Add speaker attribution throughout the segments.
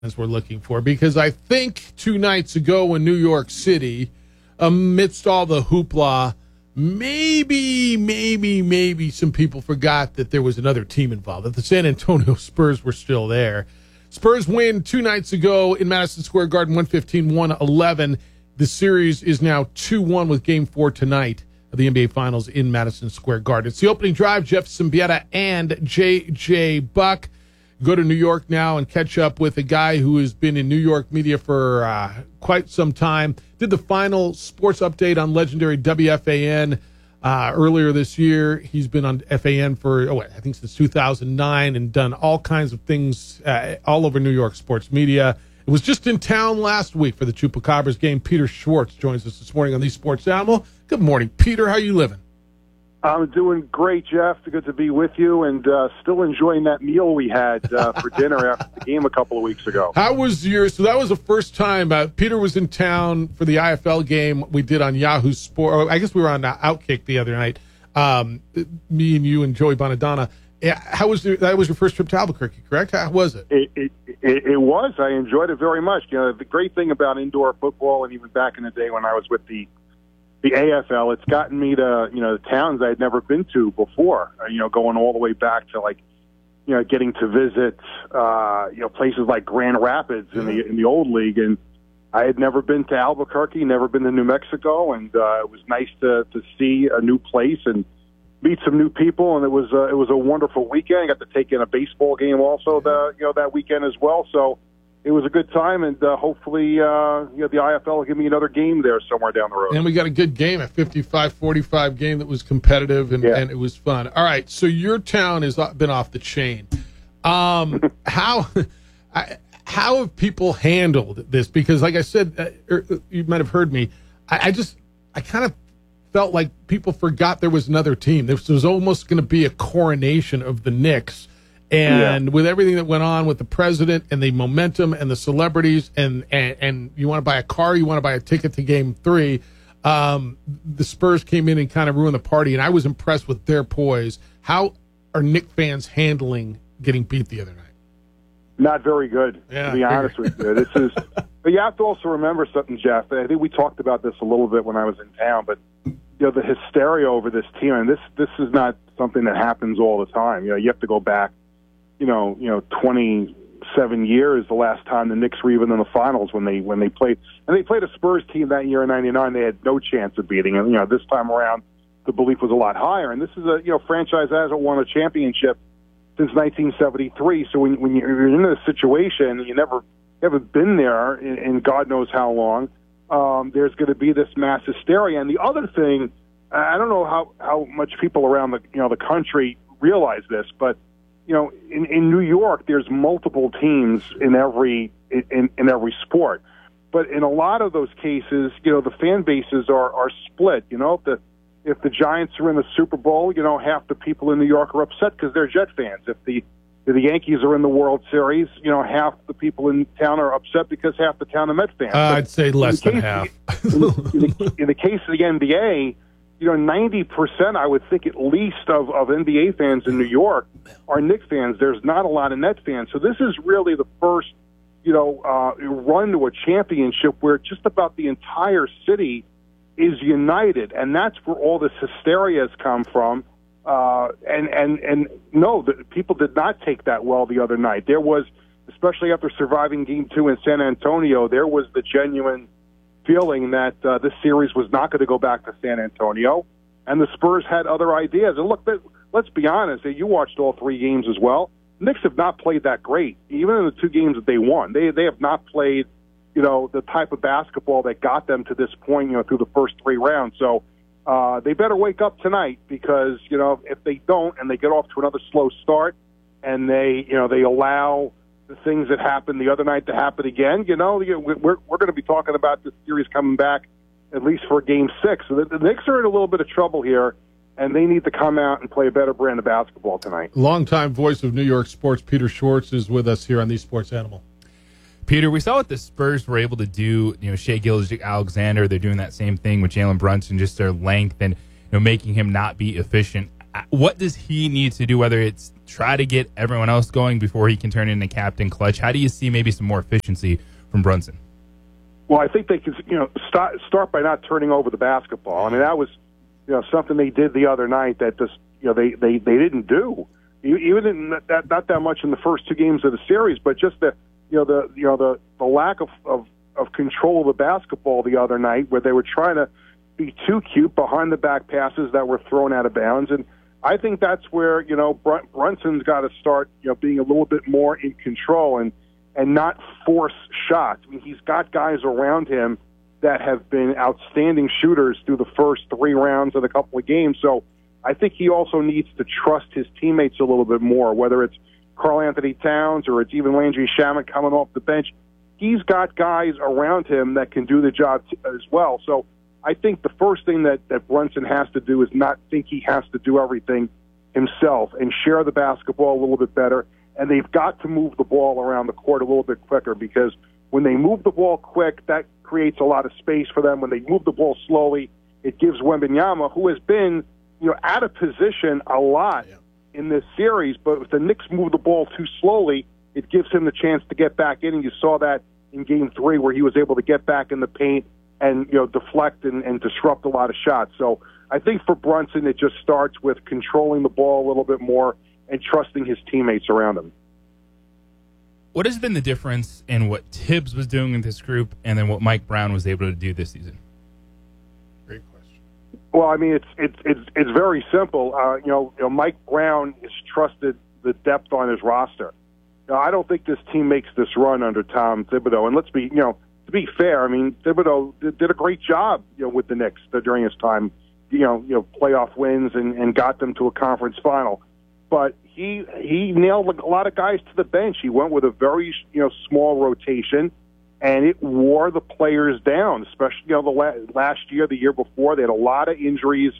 Speaker 1: as we're looking for, because I think 2 nights ago in New York City, amidst all the hoopla, maybe some people forgot that there was another team involved, that the San Antonio Spurs were still there. Spurs win 2 nights ago in Madison Square Garden, 115-111. The series is now 2-1 with Game 4 tonight of the NBA Finals in Madison Square Garden. It's the opening drive. Jeff Symbieta and J.J. Buck go to New York now and catch up with a guy who has been in New York media for quite some time. Did the final sports update on legendary WFAN earlier this year. He's been on FAN for, I think since 2009 and done all kinds of things all over New York sports media. It was just in town last week for the Chupacabras game. Peter Schwartz joins us this morning on the Sports Animal. Good morning, Peter. How you living?
Speaker 2: I'm doing great, Jeff. Good to be with you, and still enjoying that meal we had for dinner after the game a couple of weeks ago.
Speaker 1: How was yours? So that was the first time Peter was in town for the IFL game we did on Yahoo Sport. I guess we were on Outkick the other night. Me and you and Joey Bonadonna. How was that? Was your first trip to Albuquerque, correct? How was it?
Speaker 2: It was. I enjoyed it very much. You know, the great thing about indoor football, and even back in the day when I was with the AFL, it's gotten me to, towns I had never been to before, going all the way back to getting to visit, places like Grand Rapids in the old league. And I had never been to Albuquerque, never been to New Mexico. And it was nice to see a new place and meet some new people. And it was a wonderful weekend. I got to take in a baseball game also that weekend as well. So it was a good time, and hopefully the IFL will give me another game there somewhere down the road.
Speaker 1: And we got a good game, a 55-45 game that was competitive, and it was fun. All right, so your town has been off the chain. How have people handled this? Because, like I said, you might have heard me, I kind of felt like people forgot there was another team. This was almost going to be a coronation of the Knicks. And with everything that went on with the president and the momentum and the celebrities and you want to buy a car, you want to buy a ticket to Game 3, the Spurs came in and kind of ruined the party, and I was impressed with their poise. How are Knicks fans handling getting beat the other night?
Speaker 2: Not very good, to be honest with you. But you have to also remember something, Jeff. I think we talked about this a little bit when I was in town, but the hysteria over this team, and this is not something that happens all the time. You have to go back 27 years the last time the Knicks were even in the finals when they played. And they played a Spurs team that year in '99. They had no chance of beating it. This time around, the belief was a lot higher. And this is a franchise that hasn't won a championship since 1973. So when you're in this situation, you haven't been there in God knows how long. There's going to be this mass hysteria. And the other thing, I don't know how much people around the country realize this, but in New York, there's multiple teams in every sport, but in a lot of those cases, the fan bases are split. If the Giants are in the Super Bowl, half the people in New York are upset because they're Jet fans. If the Yankees are in the World Series, half the people in town are upset because half the town are Met fans.
Speaker 1: I'd say less than half.
Speaker 2: In the case of the NBA, 90%, I would think at least of NBA fans in New York are Knicks fans. There's not a lot of Net fans. So this is really the first, run to a championship where just about the entire city is united. And that's where all this hysteria has come from. And no, the people did not take that well the other night. There was, especially after surviving Game 2 in San Antonio, there was the genuine feeling that this series was not going to go back to San Antonio, and the Spurs had other ideas. And look, let's be honest, you watched all 3 games as well. Knicks have not played that great, even in the 2 games that they won. They have not played, the type of basketball that got them to this point, through the first 3 rounds. So they better wake up tonight, because, if they don't and they get off to another slow start and they allow the things that happened the other night to happen again, we're going to be talking about this series coming back at least for Game 6. So the Knicks are in a little bit of trouble here, and they need to come out and play a better brand of basketball tonight.
Speaker 1: Longtime voice of New York sports, Peter Schwartz, is with us here on the Sports Animal.
Speaker 3: Peter, we saw what the Spurs were able to do. Shai Gilgeous-Alexander, they're doing that same thing with Jalen Brunson, just their length and making him not be efficient. What does he need to do, whether it's try to get everyone else going before he can turn into captain clutch? How do you see maybe some more efficiency from Brunson?
Speaker 2: Well, I think they can, start by not turning over the basketball. I mean, that was, something they did the other night that just, they didn't do. Even in not that much in the first two games of the series, but just the lack of control of the basketball the other night, where they were trying to be too cute behind the back passes that were thrown out of bounds. And I think that's where, Brunson's got to start, being a little bit more in control and not force shots. I mean, he's got guys around him that have been outstanding shooters through the first three rounds of a couple of games. So I think he also needs to trust his teammates a little bit more, whether it's Karl-Anthony Towns or it's even Landry Shamet coming off the bench. He's got guys around him that can do the job as well. So I think the first thing that Brunson has to do is not think he has to do everything himself and share the basketball a little bit better. And they've got to move the ball around the court a little bit quicker, because when they move the ball quick, that creates a lot of space for them. When they move the ball slowly, it gives Wembanyama, who has been, out of position a lot in this series, but if the Knicks move the ball too slowly, it gives him the chance to get back in, and you saw that in Game 3 where he was able to get back in the paint and, deflect and disrupt a lot of shots. So I think for Brunson, it just starts with controlling the ball a little bit more and trusting his teammates around him.
Speaker 3: What has been the difference in what Tibbs was doing in this group and then what Mike Brown was able to do this season?
Speaker 1: Great question.
Speaker 2: Well, I mean, it's very simple. Mike Brown has trusted the depth on his roster. I don't think this team makes this run under Tom Thibodeau. And let's be, to be fair, I mean, Thibodeau did a great job, with the Knicks during his time, playoff wins and got them to a conference final. But he nailed a lot of guys to the bench. He went with a very, small rotation, and it wore the players down, especially, the last year, the year before. They had a lot of injuries.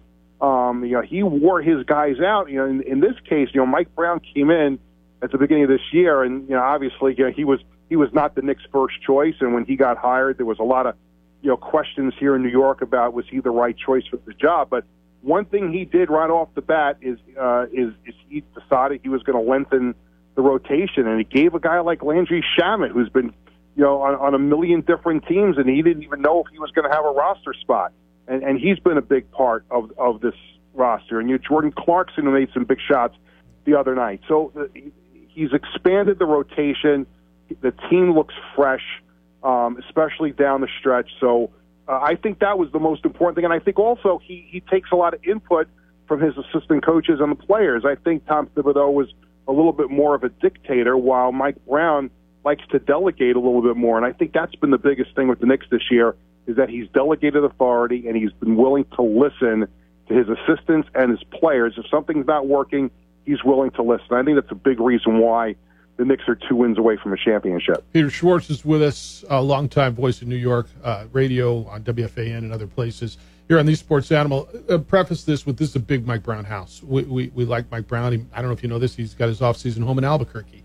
Speaker 2: He wore his guys out. In this case, Mike Brown came in at the beginning of this year, and, obviously, he was not the Knicks' first choice. And when he got hired, there was a lot of, questions here in New York about was he the right choice for the job. But one thing he did right off the bat is he decided he was going to lengthen the rotation, and he gave a guy like Landry Shamet, who's been, on a million different teams, and he didn't even know if he was going to have a roster spot. And he's been a big part of this roster. And Jordan Clarkson, who made some big shots the other night. So he's expanded the rotation. The team looks fresh, especially down the stretch. So I think that was the most important thing. And I think also he takes a lot of input from his assistant coaches and the players. I think Tom Thibodeau was a little bit more of a dictator, while Mike Brown likes to delegate a little bit more. And I think that's been the biggest thing with the Knicks this year, is that he's delegated authority and he's been willing to listen to his assistants and his players. If something's not working, he's willing to listen. I think that's a big reason why the Knicks are 2 wins away from a championship.
Speaker 1: Peter Schwartz is with us, a longtime voice in New York, radio on WFAN and other places. Here on the Sports Animal, preface this with, this is a big Mike Brown house. We like Mike Brown. I don't know if you know this, he's got his off-season home in Albuquerque.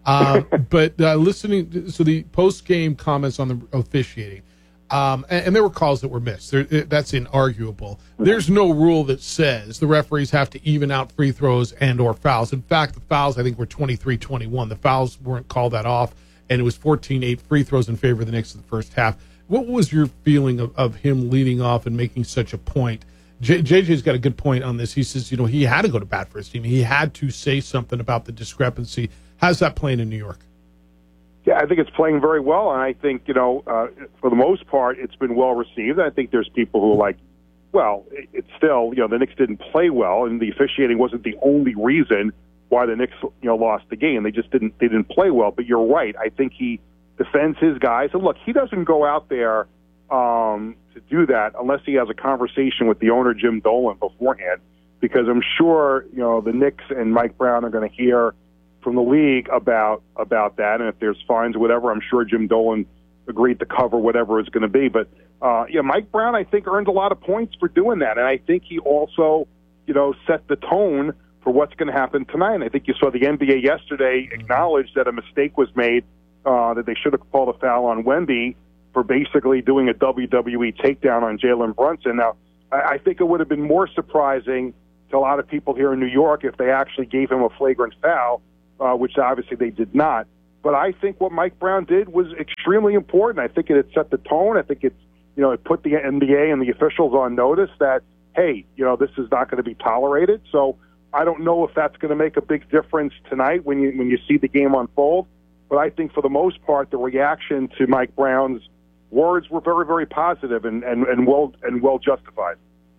Speaker 1: But listening, so the post-game comments on the officiating, and there were calls that were missed. That's inarguable. There's no rule that says the referees have to even out free throws and or fouls. In fact, the fouls, I think, were 23-21. The fouls weren't called that off, and it was 14-8 free throws in favor of the Knicks in the first half. What was your feeling of him leading off and making such a point? JJ's got a good point on this. He says, he had to go to bat for his team. He had to say something about the discrepancy. How's that playing in New York?
Speaker 2: Yeah, I think it's playing very well, and I think, for the most part, it's been well received. I think there's people who are like, well, it's still, the Knicks didn't play well, and the officiating wasn't the only reason why the Knicks, lost the game. They didn't play well. But you're right. I think he defends his guys. And look, he doesn't go out there to do that unless he has a conversation with the owner, Jim Dolan, beforehand, because I'm sure, the Knicks and Mike Brown are going to hear from the league about that, and if there's fines or whatever, I'm sure Jim Dolan agreed to cover whatever it's going to be. But Mike Brown, I think, earned a lot of points for doing that, and I think he also, set the tone for what's going to happen tonight. And I think you saw the NBA yesterday acknowledge that a mistake was made, that they should have called a foul on Wemby for basically doing a WWE takedown on Jalen Brunson. Now, I think it would have been more surprising to a lot of people here in New York if they actually gave him a flagrant foul, which obviously they did not. But I think what Mike Brown did was extremely important. I think it had set the tone. I think it put the NBA and the officials on notice that, hey, this is not going to be tolerated. So I don't know if that's going to make a big difference tonight when you see the game unfold. But I think for the most part, the reaction to Mike Brown's words were very, very positive and well justified.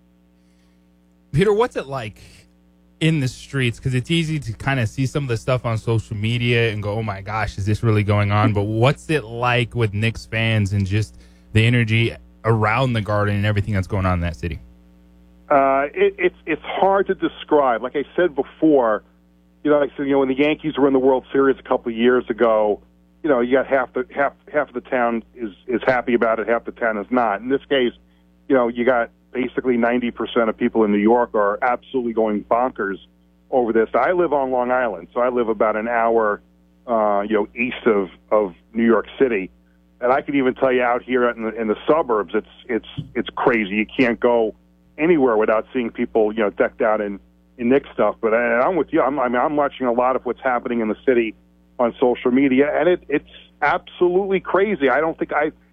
Speaker 3: Peter, what's it like in the streets? Because it's easy to kind of see some of the stuff on social media and go, oh my gosh, is this really going on? But what's it like with Knicks fans and just the energy around the Garden and everything that's going on in that city?
Speaker 2: It's hard to describe. Like I said before, when the Yankees were in the World Series a couple of years ago, you got half of the town is happy about it, half the town is not. In this case, you got basically 90% of people in New York are absolutely going bonkers over this. I live on Long Island, so I live about an hour, east of New York City, and I can even tell you out here in the suburbs, it's crazy. You can't go anywhere without seeing people, decked out in Knicks stuff. But I'm with you. I'm watching a lot of what's happening in the city on social media, and it's absolutely crazy. I don't think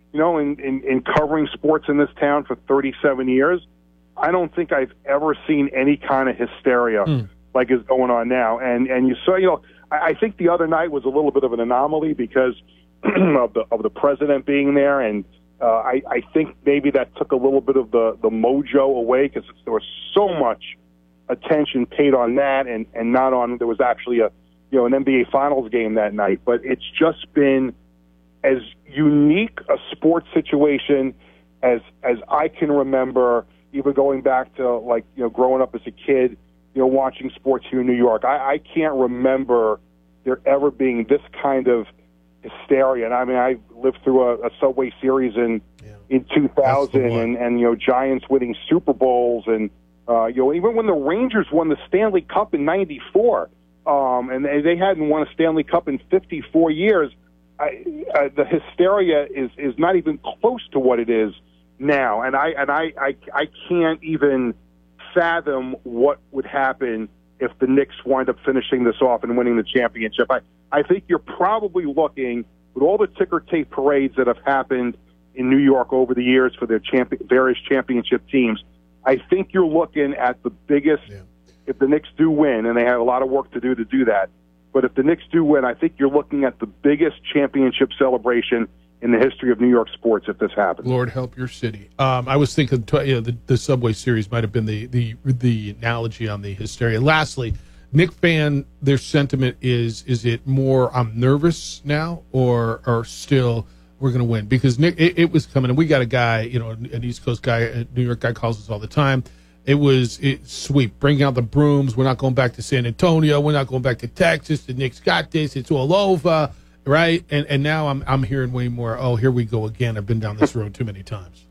Speaker 2: in covering sports in this town for 37 years, I don't think I've ever seen any kind of hysteria like is going on now. And you saw, I think the other night was a little bit of an anomaly because of the president being there, and I think maybe that took a little bit of the mojo away because there was so much attention paid on that and not on, there was actually an NBA Finals game that night. But it's just been as unique a sports situation as I can remember, even going back to growing up as a kid, watching sports here in New York. I can't remember there ever being this kind of hysteria. And I lived through a Subway Series in 2000 and Giants winning Super Bowls and even when the Rangers won the Stanley Cup in '94, and they hadn't won a Stanley Cup in 54 years. The hysteria is not even close to what it is now, and I can't even fathom what would happen if the Knicks wind up finishing this off and winning the championship. I think you're probably looking, with all the ticker tape parades that have happened in New York over the years for their various championship teams, I think you're looking at the biggest, if the Knicks do win, and they have a lot of work to do that, but if the Knicks do win, I think you're looking at the biggest championship celebration in the history of New York sports if this happens.
Speaker 1: Lord help your city. I was thinking the Subway Series might have been the analogy on the hysteria. Lastly, Knick fan, their sentiment is it more I'm nervous now or still we're going to win? Because Nick, it was coming, and we got a guy, an East Coast guy, a New York guy calls us all the time. It was sweep, bring out the brooms. We're not going back to San Antonio. We're not going back to Texas. The Knicks got this. It's all over, right? And now I'm hearing way more. Oh, here we go again. I've been down this road too many times.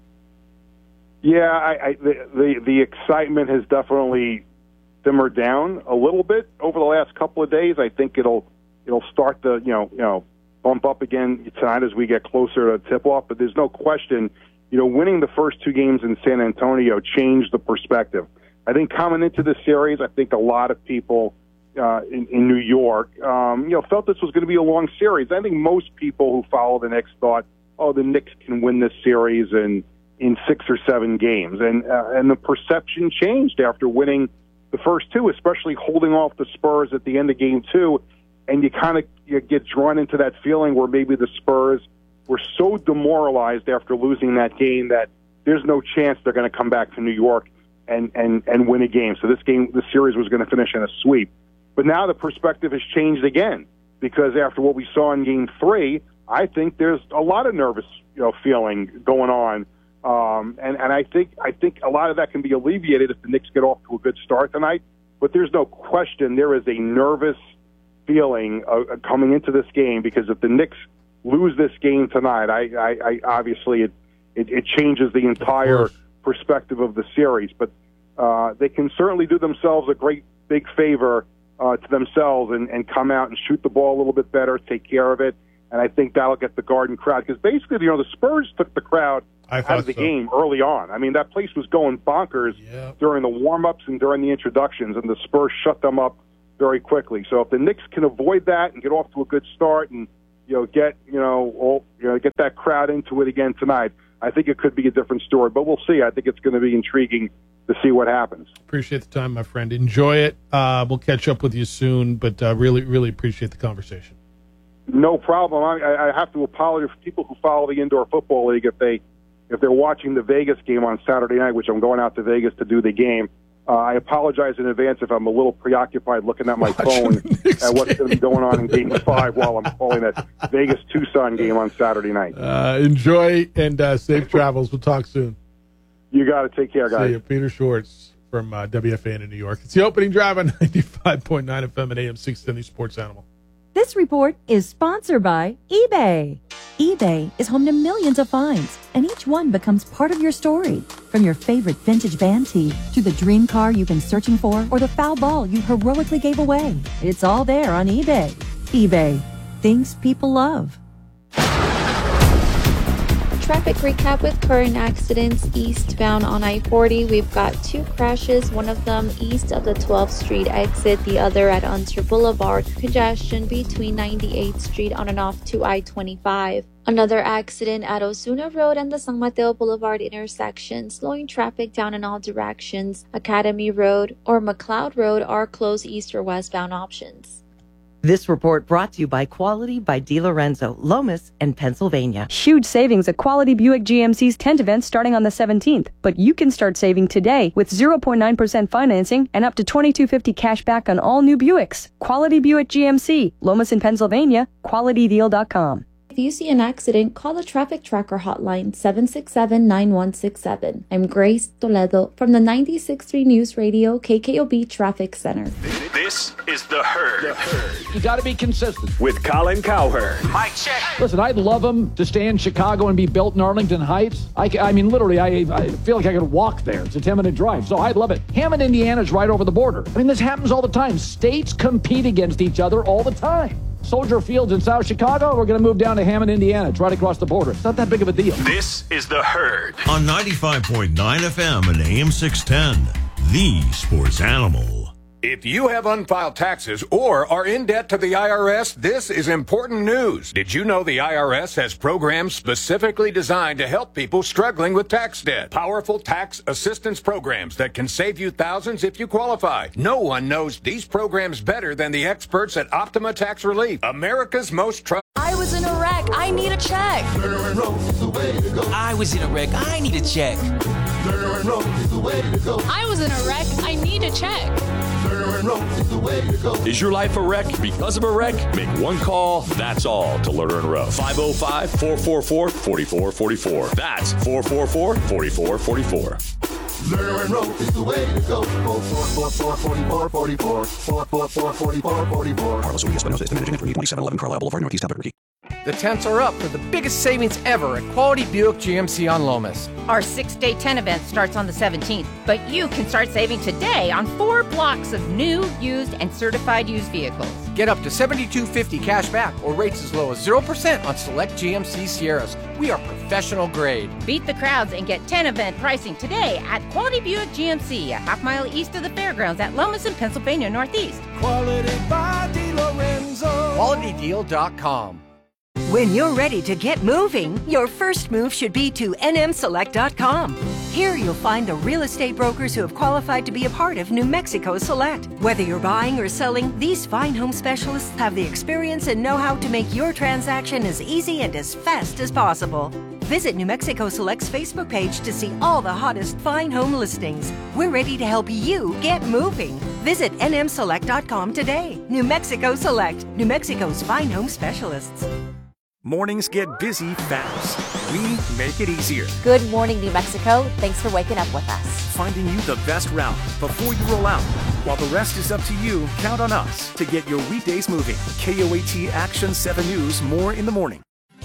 Speaker 2: Yeah, the excitement has definitely simmered down a little bit over the last couple of days. I think it'll start to bump up again tonight as we get closer to tip-off. But there's no question, winning the first two games in San Antonio changed the perspective. I think coming into the series, I think a lot of people in New York, felt this was going to be a long series. I think most people who follow the Knicks thought, oh, the Knicks can win this series in 6 or 7 games. And the perception changed after winning the first two, especially holding off the Spurs at the end of Game 2. And you get drawn into that feeling where maybe the Spurs were so demoralized after losing that game that there's no chance they're going to come back to New York and win a game. So this series was going to finish in a sweep. But now the perspective has changed again because after what we saw in Game 3, I think there's a lot of nervous feeling going on. And I think a lot of that can be alleviated if the Knicks get off to a good start tonight. But there's no question there is a nervous feeling coming into this game because if the Knicks lose this game tonight, I obviously it changes the entire perspective of the series. But they can certainly do themselves a great big favor to themselves and come out and shoot the ball a little bit better, take care of it. and I think that'll get the Garden crowd. Because basically, the Spurs took the crowd out of the game early on. I mean, that place was going bonkers during the warm-ups and during the introductions, and the Spurs shut them up very quickly. So if the Knicks can avoid that and get off to a good start and get that crowd into it again tonight, I think it could be a different story. But we'll see. I think it's going to be intriguing to see what happens.
Speaker 1: Appreciate the time, my friend. Enjoy it. We'll catch up with you soon, but really, really appreciate the conversation.
Speaker 2: No problem. I have to apologize for people who follow the Indoor Football League if they're watching the Vegas game on Saturday night, which I'm going out to Vegas to do the game. I apologize in advance if I'm a little preoccupied looking at my phone at what's going to be going on in Game 5 while I'm calling that Vegas-Tucson game on Saturday night.
Speaker 1: Enjoy and safe travels. We'll talk soon.
Speaker 2: You got to take care, guys.
Speaker 1: See you. Peter Schwartz from WFAN in New York. It's the opening drive on 95.9 FM and AM 670 Sports Animal.
Speaker 4: This report is sponsored by eBay. eBay is home to millions of finds, and each one becomes part of your story. From your favorite vintage band tee to the dream car you've been searching for or the foul ball you heroically gave away. It's all there on eBay. eBay. Things people love.
Speaker 5: Traffic recap with current accidents eastbound on I-40. We've got 2 crashes, one of them east of the 12th Street exit, the other at Unser Boulevard. Congestion between 98th Street on and off to I-25. Another accident at Osuna Road and the San Mateo Boulevard intersection, slowing traffic down in all directions. Academy Road or McLeod Road are closed east or westbound options.
Speaker 6: This report brought to you by Quality by DiLorenzo, Lomas, and Pennsylvania.
Speaker 7: Huge savings at Quality Buick GMC's tent event starting on the 17th. But you can start saving today with 0.9% financing and up to $2,250 cash back on all new Buicks. Quality Buick GMC, Lomas in Pennsylvania, qualitydeal.com.
Speaker 5: If you see an accident, call the Traffic Tracker hotline 767-9167. I'm Grace Toledo from the 96.3 News Radio KKOB Traffic Center.
Speaker 8: This is The Herd.
Speaker 9: You got to be consistent.
Speaker 8: With Colin Cowherd.
Speaker 9: Mike check. Listen, I'd love him to stay in Chicago and be built in Arlington Heights. I mean, literally, I feel like I could walk there. It's a 10-minute drive, so I'd love it. Hammond, Indiana's right over the border. I mean, this happens all the time. States compete against each other all the time. Soldier Field's in South Chicago. We're going to move down to Hammond, Indiana. It's right across the border. It's not that big of a deal.
Speaker 8: This is The Herd.
Speaker 10: On 95.9 FM and AM 610, the Sports Animal.
Speaker 11: If you have unfiled taxes or are in debt to the IRS, this is important news. Did you know the IRS has programs specifically designed to help people struggling with tax debt? Powerful tax assistance programs that can save you thousands if you qualify. No one knows these programs better than the experts at Optima Tax Relief, America's most trusted.
Speaker 12: I was in a wreck. I need a check.
Speaker 13: I was in a wreck. I need a check.
Speaker 12: I was in a wreck. I need a check.
Speaker 14: Is your life a wreck because of a wreck? Make one call, that's all, to Lerner and Rowe. 505-444-4444. That's 444-4444.
Speaker 15: Lerner and Rowe is the way to go. 444-4444. 444-4444.
Speaker 16: Carlos Ruiz Espinosa, Estimate Agent for 2711 Carlisle Boulevard, Northeast Albuquerque.
Speaker 17: The tents are up for the biggest savings ever at Quality Buick GMC on Lomas.
Speaker 18: Our 6-day tent event starts on the 17th, but you can start saving today on 4 blocks of new, used, and certified used vehicles.
Speaker 17: Get up to $7,250 cash back or rates as low as 0% on select GMC Sierras. We are professional grade.
Speaker 18: Beat the crowds and get tent event pricing today at Quality Buick GMC, a half-mile east of the fairgrounds at Lomas in Pennsylvania Northeast.
Speaker 17: Quality by DiLorenzo. QualityDeal.com.
Speaker 19: When you're ready to get moving, your first move should be to nmselect.com. Here you'll find the real estate brokers who have qualified to be a part of New Mexico Select. Whether you're buying or selling, these fine home specialists have the experience and know-how to make your transaction as easy and as fast as possible. Visit New Mexico Select's Facebook page to see all the hottest fine home listings. We're ready to help you get moving. Visit nmselect.com today. New Mexico Select, New Mexico's fine home specialists.
Speaker 20: Mornings get busy fast. We make it easier.
Speaker 21: Good morning, New Mexico. Thanks for waking up with us.
Speaker 20: Finding you the best route before you roll out. While the rest is up to you, count on us to get your weekdays moving. KOAT Action 7 News, more in the morning.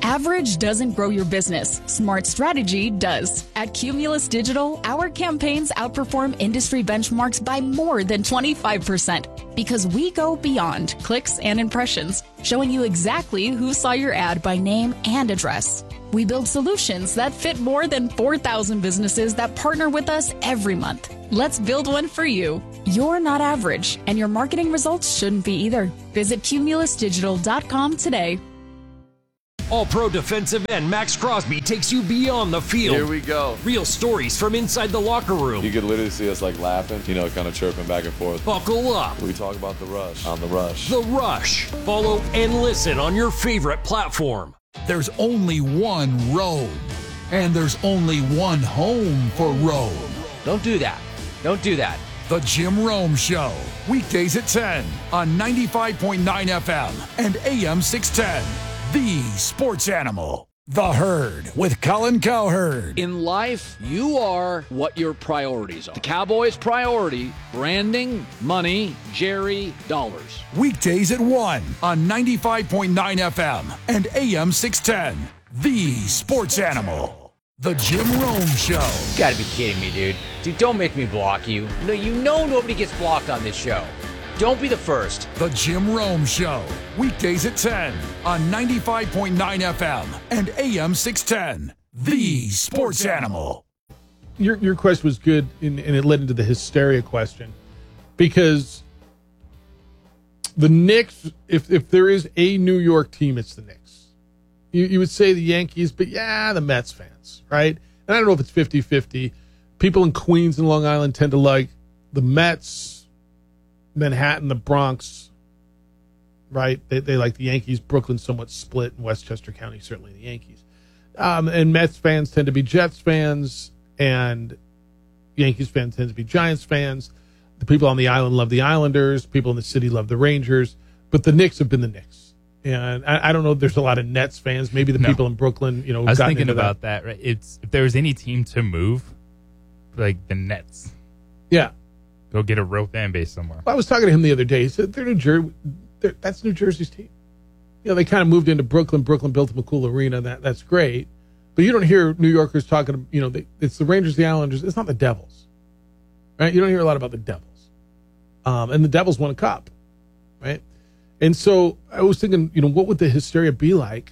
Speaker 12: Average doesn't grow your business. Smart strategy does. At Cumulus Digital, our campaigns outperform industry benchmarks by more than 25% because we go beyond clicks and impressions, showing you exactly who saw your ad by name and address. We build solutions that fit more than 4,000 businesses that partner with us every month. Let's build one for you. You're not average, and your marketing results shouldn't be either. Visit cumulusdigital.com today.
Speaker 3: All-Pro defensive end Max Crosby takes you beyond the field.
Speaker 22: Here we go.
Speaker 3: Real stories from inside the locker room.
Speaker 22: You could literally see us like laughing, kind of chirping back and forth.
Speaker 3: Buckle up.
Speaker 22: We talk about The Rush on The Rush.
Speaker 3: The Rush. Follow and listen on your favorite platform.
Speaker 23: There's only one road, and there's only one home for Rome.
Speaker 24: Don't do that. Don't do that.
Speaker 23: The Jim Rome Show, weekdays at 10 on 95.9 FM and AM 610. The Sports Animal. The Herd with Colin Cowherd.
Speaker 9: In life, you are what your priorities are. The Cowboys' priority, branding, money, Jerry, dollars.
Speaker 23: Weekdays at 1 on 95.9 FM and AM 610. The Sports Animal. The Jim Rome Show.
Speaker 24: You gotta be kidding me, dude. Dude, don't make me block you. No, you know nobody gets blocked on this show. Don't be the first.
Speaker 23: The Jim Rome Show. Weekdays at 10 on 95.9 FM and AM 610. The Sports Animal.
Speaker 1: Your question was good, and it led into the hysteria question. Because the Knicks, if there is a New York team, it's the Knicks. You would say the Yankees, but the Mets fans, right? And I don't know if it's 50-50. People in Queens and Long Island tend to like the Mets. Manhattan, the Bronx, right? They like the Yankees. Brooklyn's somewhat split, in Westchester County, certainly the Yankees. And Mets fans tend to be Jets fans, and Yankees fans tend to be Giants fans. The people on the island love the Islanders. People in the city love the Rangers. But the Knicks have been the Knicks. And I don't know if there's a lot of Nets fans. Maybe the people in Brooklyn,
Speaker 25: I was thinking about that. Right? If there was any team to move, like the Nets.
Speaker 1: Yeah.
Speaker 25: Go get a real fan base somewhere.
Speaker 1: Well, I was talking to him the other day. He said that's New Jersey's team. They kind of moved into Brooklyn. Brooklyn built them a cool arena. That's great. But you don't hear New Yorkers talking, it's the Rangers, the Islanders. It's not the Devils, right? You don't hear a lot about the Devils. And the Devils won a cup, right? And so I was thinking, what would the hysteria be like?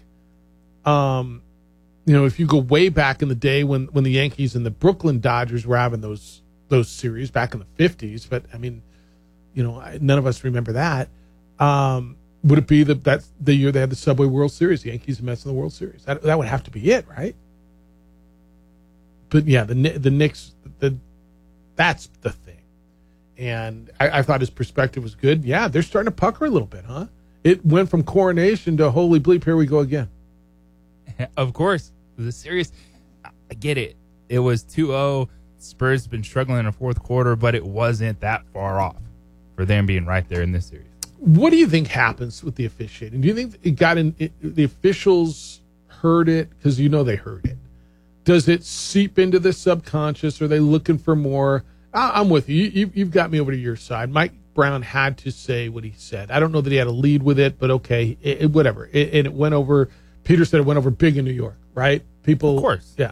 Speaker 1: If you go way back in the day when the Yankees and the Brooklyn Dodgers were having those series back in the 50s, but I mean, none of us remember that. Would it be that's the year they had the Subway World Series, the Yankees and Mets in the World Series? That would have to be it, right? But yeah, the Knicks, that's the thing. And I thought his perspective was good. Yeah, they're starting to pucker a little bit, huh? It went from coronation to holy bleep, here we go again.
Speaker 25: Of course. It was a serious. I get it. It was 2-0. Spurs have been struggling in the fourth quarter, but it wasn't that far off for them being right there in this series.
Speaker 1: What do you think happens with the officiating? Do you think it got in? The officials heard it because they heard it. Does it seep into the subconscious? Are they looking for more? I'm with you. You've got me over to your side. Mike Brown had to say what he said. I don't know that he had a lead with it, but okay, whatever. And it went over. Peter said it went over big in New York, right? People,
Speaker 25: of course,
Speaker 1: yeah.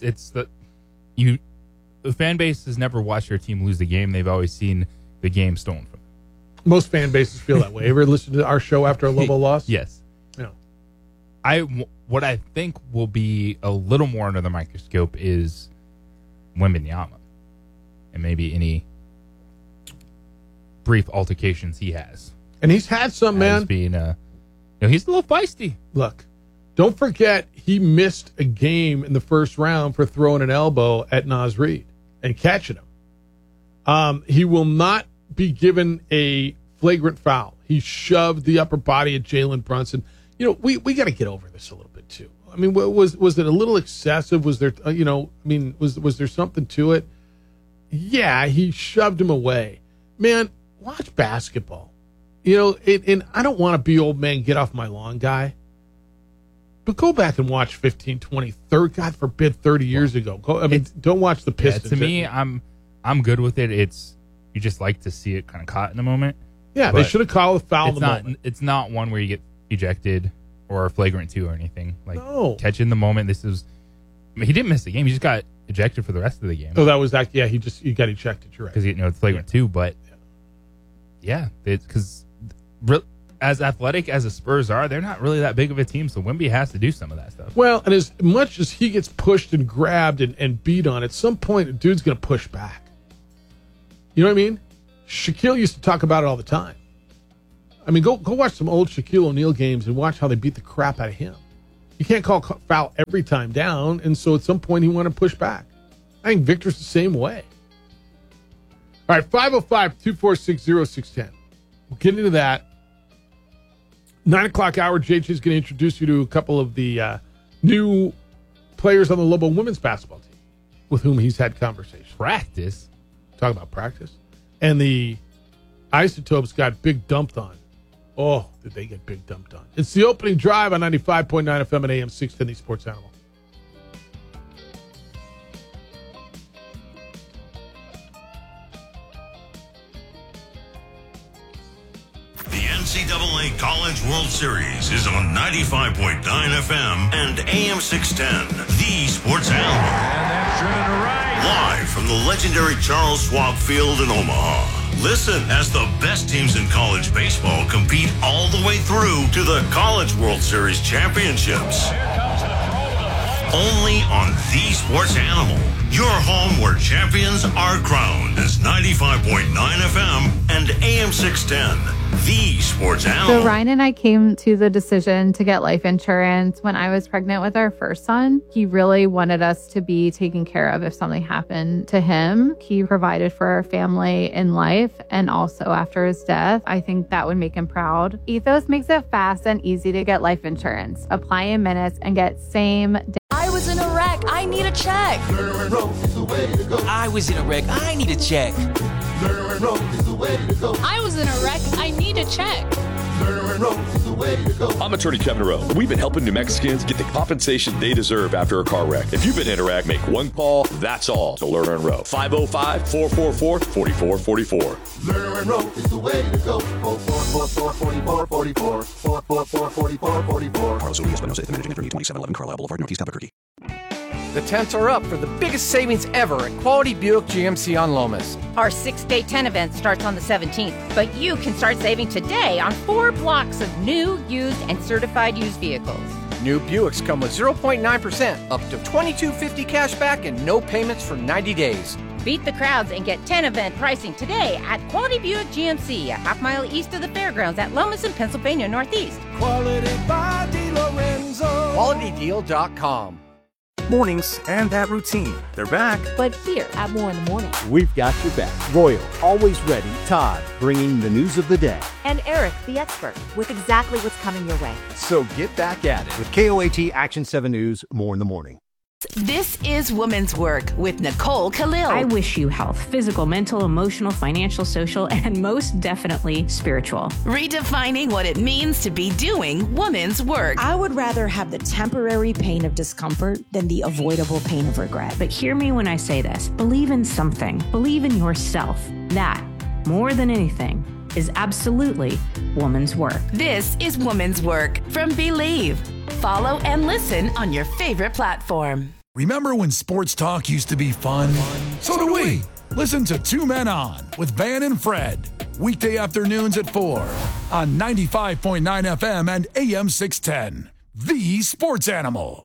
Speaker 25: The fan base has never watched their team lose the game. They've always seen the game stolen from them.
Speaker 1: Most fan bases feel that way. Ever listen to our show after a Lobo loss?
Speaker 25: Yes.
Speaker 1: Yeah.
Speaker 25: What I think will be a little more under the microscope is Wembanyama and maybe any brief altercations he has.
Speaker 1: And he's had some, man.
Speaker 25: Being he's a little feisty.
Speaker 1: Look, don't forget he missed a game in the first round for throwing an elbow at Naz Reid and catching him. He will not be given a flagrant foul. He shoved the upper body at Jalen Brunson. We got to get over this a little bit too. I mean, was it a little excessive? Was there, was there something to it? Yeah, he shoved him away. Man, watch basketball. And I don't want to be old man, get off my lawn guy. But go back and watch 15, 20, 30, God forbid, 30 years ago. Don't watch the Pistons.
Speaker 25: Yeah, to me, I'm good with it. You just like to see it kind of caught in the moment.
Speaker 1: Yeah, they should have called a foul in the moment.
Speaker 25: It's not one where you get ejected or a flagrant 2 or anything. Like,
Speaker 1: no.
Speaker 25: Catching the moment. He didn't miss the game. He just got ejected for the rest of the game.
Speaker 1: Oh, that was that. Yeah, he got ejected. You're right.
Speaker 25: Because it's flagrant 2. But because as athletic as the Spurs are, they're not really that big of a team. So Wemby has to do some of that stuff.
Speaker 1: Well, and as much as he gets pushed and grabbed and beat on, at some point, a dude's going to push back. You know what I mean? Shaquille used to talk about it all the time. I mean, go watch some old Shaquille O'Neal games and watch how they beat the crap out of him. You can't call foul every time down, and so at some point he wanted to push back. I think Victor's the same way. All right, 505-246-0610. We'll get into that. 9 o'clock hour, JJ is going to introduce you to a couple of the new players on the Lobo women's basketball team with whom he's had conversations.
Speaker 25: Practice?
Speaker 1: Talk about practice. And the Isotopes got big dumped on. Oh, did they get big dumped on. It's the opening drive on 95.9 FM and AM 610, the Sports Animal.
Speaker 10: The NCAA College World Series is on 95.9 FM and AM 610, the Sports Animal.
Speaker 3: And that's driven to right.
Speaker 10: Live from the legendary Charles Schwab Field in Omaha. Listen as the best teams in college baseball compete all the way through to the College World Series championships. Only on the Sports Animal. Your home where champions are crowned is 95.9 FM and AM 610. The Sports Animal.
Speaker 2: So Ryan and I came to the decision to get life insurance when I was pregnant with our first son. He really wanted us to be taken care of if something happened to him. He provided for our family in life and also after his death. I think that would make him proud. Ethos makes it fast and easy to get life insurance. Apply in minutes and get same day.
Speaker 13: I was in a wreck. I need a check.
Speaker 15: Lerner and Rose is the way to go.
Speaker 13: I was in a wreck. I need a check.
Speaker 15: Lerner and Rose is the way to go.
Speaker 4: I was in a wreck. I need a check.
Speaker 15: Lerner and Rose is the way to go.
Speaker 14: I'm attorney Kevin Rowe. We've been helping New Mexicans get the compensation they deserve after a car wreck. If you've been in a wreck, make one call. That's all to Lerner and Rowe. 505-444-4444.
Speaker 15: Lerner and Rose is the way to go. 444-4444. 444-4444.
Speaker 16: Carlos Urias, Espinosa, Managing Attorney, 2711 Carlisle Boulevard, Northeast Albuquerque.
Speaker 17: The temps are up for the biggest savings ever at Quality Buick GMC on Lomas.
Speaker 18: Our 6-day 10 event starts on the 17th, but you can start saving today on 4 blocks of new, used, and certified used vehicles.
Speaker 17: New Buicks come with 0.9%, up to $22.50 cash back, and no payments for 90 days.
Speaker 18: Beat the crowds and get 10 event pricing today at Quality Buick GMC, a half-mile east of the fairgrounds at Lomas in Pennsylvania Northeast.
Speaker 17: Quality by DeLorenzo. QualityDeal.com.
Speaker 20: Mornings and that routine. They're back.
Speaker 21: But here at More in the Morning.
Speaker 5: We've got your back. Royal, always ready. Todd, bringing the news of the day.
Speaker 21: And Eric, the expert, with exactly what's coming your way.
Speaker 5: So get back at it with KOAT Action 7 News, More in the Morning.
Speaker 6: This is Women's Work with Nicole Khalil.
Speaker 7: I wish you health, physical, mental, emotional, financial, social, and most definitely spiritual.
Speaker 6: Redefining what it means to be doing women's work.
Speaker 7: I would rather have the temporary pain of discomfort than the avoidable pain of regret. But hear me when I say this. Believe in something. Believe in yourself. That, more than anything, is absolutely woman's work.
Speaker 6: This is Woman's Work from Believe. Follow and listen on your favorite platform.
Speaker 23: Remember when sports talk used to be fun? So do we. Listen to Two Men On with Van and Fred. Weekday afternoons at 4 on 95.9 FM and AM 610. The Sports Animal.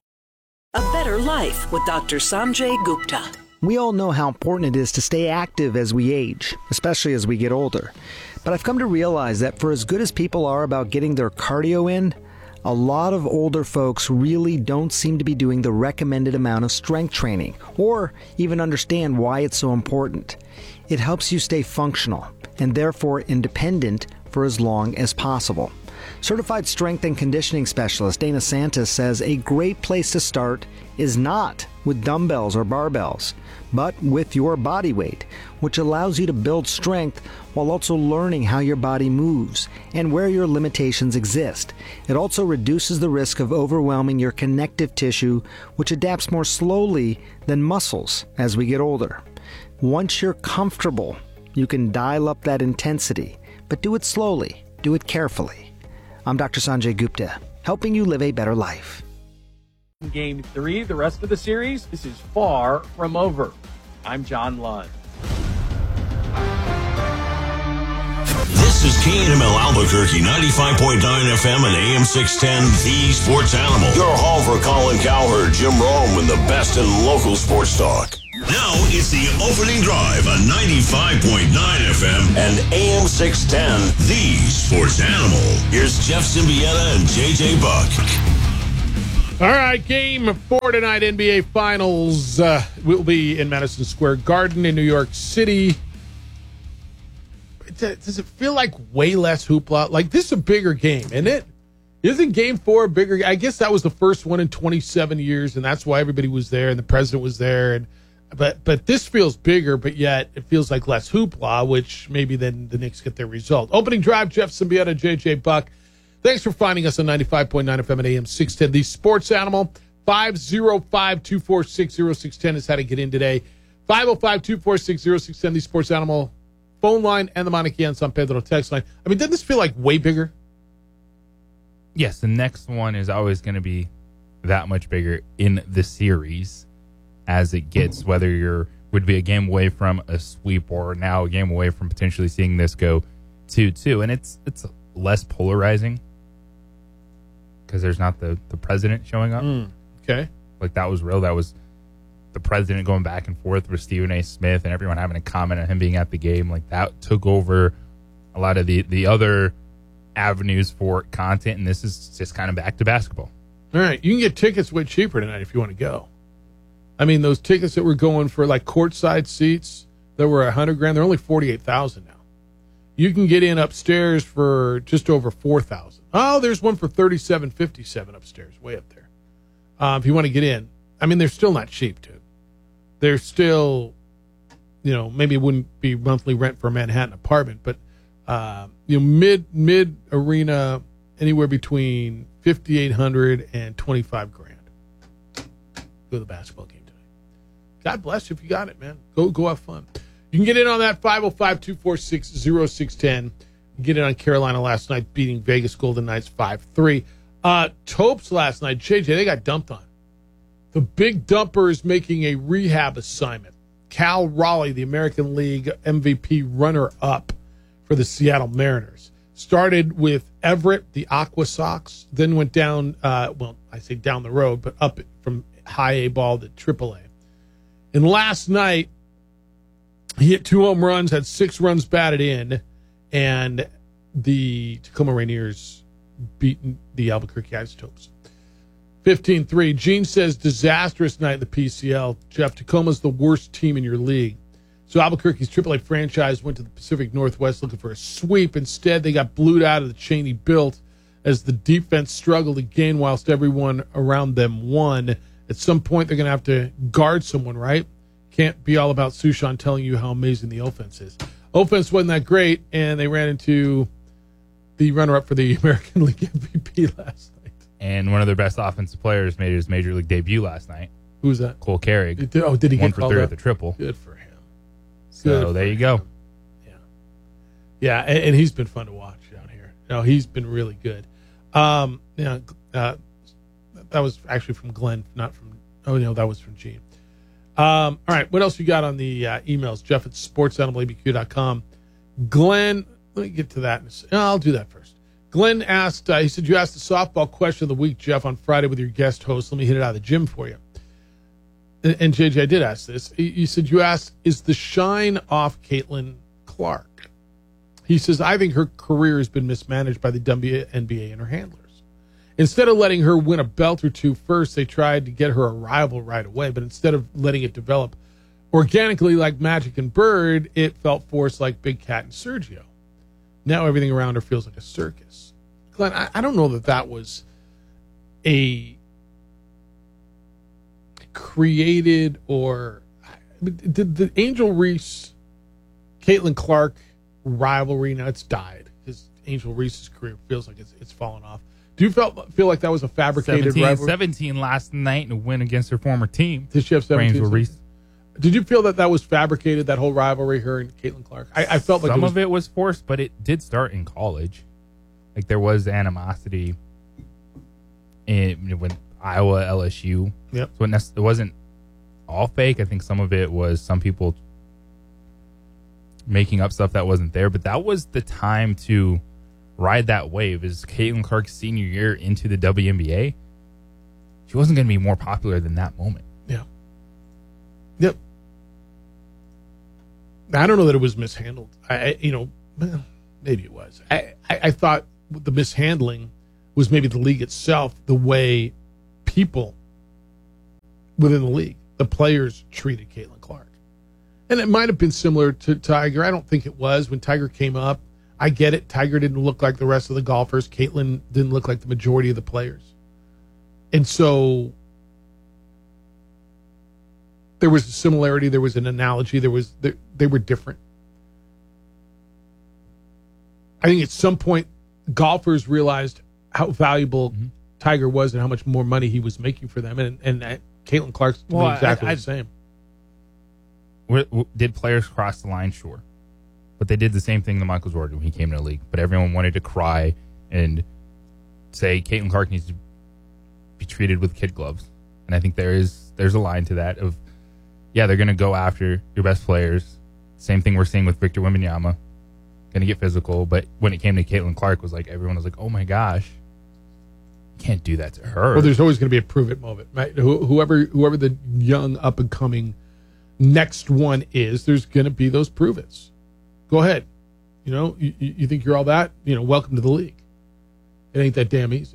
Speaker 26: A better life with Dr. Sanjay Gupta.
Speaker 27: We all know how important it is to stay active as we age, especially as we get older. But I've come to realize that for as good as people are about getting their cardio in, a lot of older folks really don't seem to be doing the recommended amount of strength training, or even understand why it's so important. It helps you stay functional, and therefore independent for as long as possible. Certified strength and conditioning specialist Dana Santos says a great place to start is not with dumbbells or barbells, but with your body weight, which allows you to build strength while also learning how your body moves and where your limitations exist. It also reduces the risk of overwhelming your connective tissue, which adapts more slowly than muscles as we get older. Once you're comfortable, you can dial up that intensity, but do it slowly, do it carefully. I'm Dr. Sanjay Gupta. helping you live a better life.
Speaker 8: Game 3, the rest of the series, this is far from over. I'm John Lund.
Speaker 10: This is KNML Albuquerque, 95.9 FM and AM 610, The Sports Animal. Your home for Colin Cowherd, Jim Rome, and the best in local sports talk. Now it's the opening drive on 95.9 FM and AM 610, The Sports Animal. Here's Jeff Symbieta and JJ Buck.
Speaker 1: All right, game 4 tonight, NBA Finals will be in Madison Square Garden in New York City. Does it feel like way less hoopla? Like, this is a bigger game, isn't it? Isn't game 4 bigger? I guess that was the first one in 27 years, and that's why everybody was there and the president was there. But this feels bigger, but yet it feels like less hoopla, which maybe then the Knicks get their result. Opening drive, Jeff Symbieta, JJ Buck. Thanks for finding us on 95.9 FM and AM 610. The Sports Animal, 505-246-0610 is how to get in today. 505-246-0610, the Sports Animal phone line and the Monica and San Pedro text line. I mean, doesn't this feel like way bigger?
Speaker 25: Yes, the next one is always going to be that much bigger in the series as it gets, whether would be a game away from a sweep or now a game away from potentially seeing this go 2-2. And it's less polarizing because there's not the president showing up.
Speaker 1: Okay.
Speaker 25: Like, that was real. That was the president going back and forth with Stephen A. Smith and everyone having a comment on him being at the game. Like, that took over a lot of the other avenues for content, and this is just kind of back to basketball.
Speaker 1: All right. You can get tickets way cheaper tonight if you want to go. I mean, those tickets that were going for, like, courtside seats that were $100,000, they're only $48,000 now. You can get in upstairs for just over $4,000. Oh, there's one for $37.57 upstairs, way up there. If you want to get in, I mean, they're still not cheap, dude. They're still, maybe it wouldn't be monthly rent for a Manhattan apartment, but mid arena, anywhere between $5,800 and $25,000. Go to the basketball game tonight. God bless you if you got it, man. Go have fun. You can get in on that, 505-246-0610. Get in on Carolina last night, beating Vegas Golden Knights 5-3. Topes last night, JJ, they got dumped on. The big dumper is making a rehab assignment. Cal Raleigh, the American League MVP runner-up for the Seattle Mariners. Started with Everett, the Aqua Sox, then went down, I say down the road, but up from high A ball to triple A. And last night, he hit 2 home runs, had 6 runs batted in, and the Tacoma Rainiers beaten the Albuquerque Isotopes 15-3. Gene says, disastrous night in the PCL. Jeff, Tacoma's the worst team in your league. So Albuquerque's AAA franchise went to the Pacific Northwest looking for a sweep. Instead, they got blued out of the Cheney built as the defense struggled again whilst everyone around them won. At some point, they're going to have to guard someone, right? Can't be all about Sushan telling you how amazing the offense is. Offense wasn't that great, and they ran into the runner-up for the American League MVP last night.
Speaker 25: And one of their best offensive players made his major league debut last night.
Speaker 1: Who's that?
Speaker 25: Cole Carrick.
Speaker 1: Did he get
Speaker 25: 1 for
Speaker 1: called
Speaker 25: 3
Speaker 1: up?
Speaker 25: at the triple.
Speaker 1: Good for him.
Speaker 25: So there you go.
Speaker 1: Yeah, and he's been fun to watch down here. No, he's been really good. That was actually from Glenn, not from. That was from Gene. All right, what else you got on the emails? Jeff at sportsanimalabq.com. Glenn, let me get to that. I'll do that first. Glenn asked, he said, you asked the softball question of the week, Jeff, on Friday with your guest host. Let me hit it out of the gym for you. And JJ, I did ask this. You said you asked, is the shine off Caitlin Clark? He says, I think her career has been mismanaged by the WNBA and her handlers. Instead of letting her win a belt or two first, they tried to get her a rival right away. But instead of letting it develop organically like Magic and Bird, it felt forced like Big Cat and Sergio. Now everything around her feels like a circus. Glenn, I don't know that was a created or did the Angel Reese Caitlin Clark rivalry, now it's died because Angel Reese's career feels like it's fallen off. Do you feel like that was a fabricated rivalry?
Speaker 25: 17 last night and a win against her former team.
Speaker 1: Did she have 17? Did you feel that was fabricated, that whole rivalry, her and Caitlin Clark? I felt like
Speaker 25: some of it was forced, but it did start in college. Like there was animosity when Iowa, LSU.
Speaker 1: Yep.
Speaker 25: So it wasn't all fake. I think some of it was some people making up stuff that wasn't there. But that was the time to ride that wave. Is Caitlin Clark's senior year into the WNBA? She wasn't going to be more popular than that moment.
Speaker 1: Yeah. Yep. I don't know that it was mishandled. Maybe it was. I thought the mishandling was maybe the league itself, the way people within the league, the players treated Caitlin Clark. And it might have been similar to Tiger. I don't think it was. When Tiger came up, I get it. Tiger didn't look like the rest of the golfers. Caitlin didn't look like the majority of the players. And so there was a similarity. There was an analogy. They were different. I think at some point, golfers realized how valuable Tiger was and how much more money he was making for them. And Caitlin Clark's exactly the same.
Speaker 25: Did players cross the line? Sure. But they did the same thing to Michael Jordan when he came to the league. But everyone wanted to cry and say Caitlin Clark needs to be treated with kid gloves. And I think there's a line to that of, yeah, they're going to go after your best players. Same thing we're seeing with Victor Wembanyama. Going to get physical. But when it came to Caitlin Clark, everyone was like, oh my gosh, you can't do that to her.
Speaker 1: Well, there's always going to be a prove it moment, right? Whoever the young up and coming next one is, there's going to be those prove it's. Go ahead. You think you're all that? Welcome to the league. It ain't that damn easy.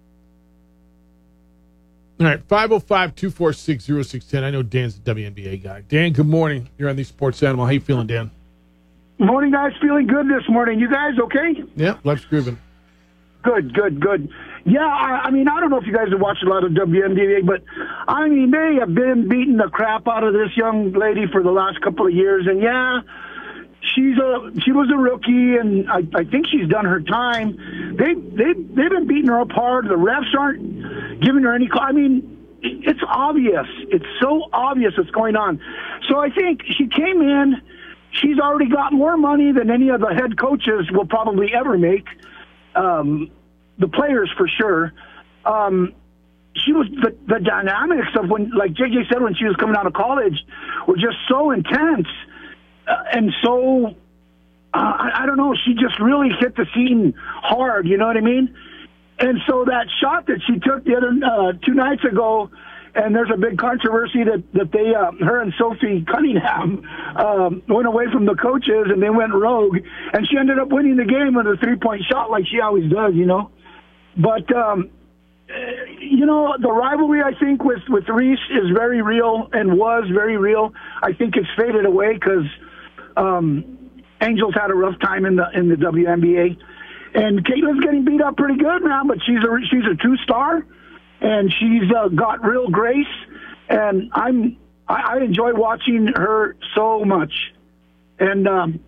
Speaker 1: All right, 505-246-0610. I know Dan's the WNBA guy. Dan, good morning. You're on the Sports Animal. How you feeling, Dan?
Speaker 3: Morning, guys. Feeling good this morning. You guys okay?
Speaker 1: Yeah, life's grooving.
Speaker 3: Good. Yeah, I don't know if you guys have watched a lot of WNBA, but, they have been beating the crap out of this young lady for the last couple of years. And, yeah, she was a rookie, and I think she's done her time. They've been beating her apart. The refs aren't giving her any call. It's obvious. It's so obvious what's going on. So I think she came in. She's already got more money than any of the head coaches will probably ever make. The players for sure. She was the dynamics of when, like JJ said, when she was coming out of college, were just so intense, and so I don't know. She just really hit the scene hard. You know what I mean? And so that shot that she took the other 2 nights ago, and there's a big controversy that they, her and Sophie Cunningham, went away from the coaches and they went rogue, and she ended up winning the game with a 3-point shot like she always does, But, the rivalry, I think, with Reese is very real and was very real. I think it's faded away because Angels had a rough time in the WNBA. And Caitlin's getting beat up pretty good now, but she's a 2-star, and she's got real grace. And I enjoy watching her so much. And,